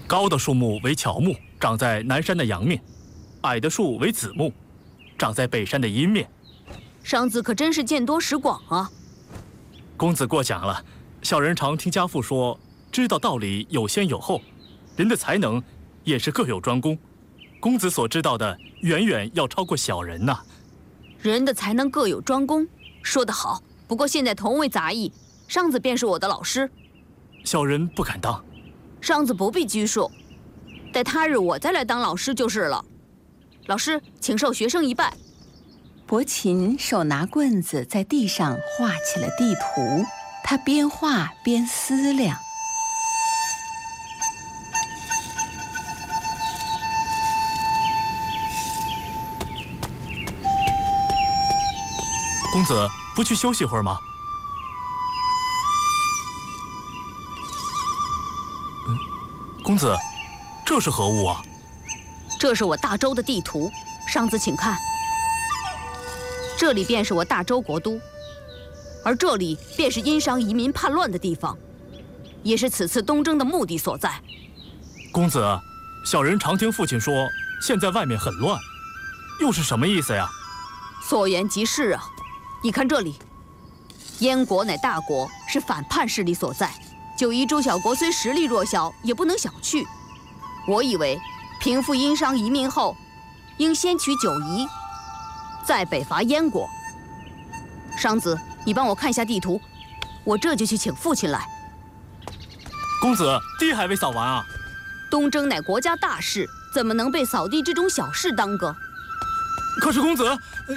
高的树木为乔木，长在南山的阳面；矮的树为子木，长在北山的阴面。 商子可真是见多识广啊！ 公子过奖了。小人常听家父说，知道道理有先有后，人的才能也是各有专攻。公子所知道的，远远要超过小人呐。 人的才能各有专攻，说得好。不过现在同为杂役，商子便是我的老师。 小人不敢当。 商子不必拘束，待他日我再来当老师就是了。老师，请受学生一拜。 伯禽手拿棍子在地上画起了地图，他边画边思量。 公子不去休息会儿吗？公子，这是何物啊？ 这是我大周的地图，商子请看。这里便是我大周国都，而这里便是殷商移民叛乱的地方，也是此次东征的目的所在。 公子，小人常听父亲说，现在外面很乱，又是什么意思呀？ 所言极是啊！你看这里，燕国乃大国，是反叛势力所在。九夷诸小国虽实力弱小，也不能小觑。我以为平复殷商移民后，应先取九夷，再北伐燕国。商子，你帮我看一下地图，我这就去请父亲来。 公子，地还未扫完啊！ 东征乃国家大事，怎么能被扫地这种小事耽搁？ 可是公子，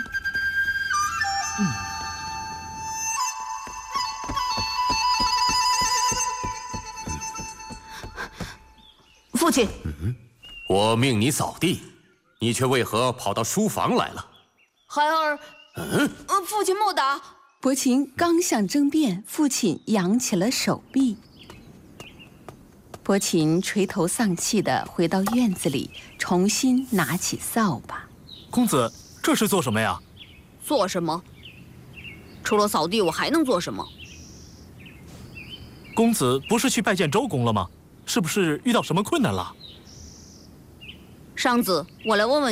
父亲， 我命你扫地，你却为何跑到书房来了？ 孩儿，父亲莫打！ 伯禽刚想争辩，父亲扬起了手臂。伯禽垂头丧气地回到院子里，重新拿起扫把。 公子，这是做什么呀？ 做什么？除了扫地，我还能做什么？ 公子不是去拜见周公了吗？是不是遇到什么困难了？ 商子，我来问问